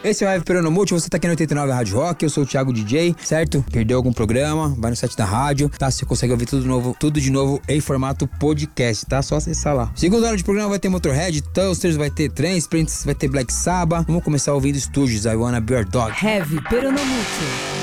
Esse é o Heavy Peronomútil, você tá aqui no 89 Rádio Rock, eu sou o Thiago DJ, certo? Perdeu algum programa, vai no site da rádio, tá? Você consegue ouvir tudo de novo em formato podcast, tá? Só acessar lá. Segunda hora de programa vai ter Motorhead, Toasters, vai ter Transprints, vai ter Black Sabbath. Vamos começar ouvindo Stooges, I Wanna Be Your Dog. Heavy Peronomútil.